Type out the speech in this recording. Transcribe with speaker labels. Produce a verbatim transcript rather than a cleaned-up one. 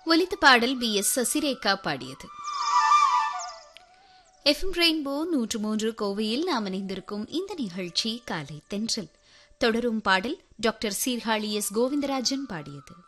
Speaker 1: ஒலித்த பாடல் B S Sasirekha பாடியது. எஃப்எம் ரெயின்போ நூற்று மூன்று கோவையில் நாம் இணைந்திருக்கும் இந்த நிகழ்ச்சி காலை தென்றல். தொடரும் பாடல் டாக்டர் சீர்காழி எஸ் கோவிந்தராஜன் பாடியது.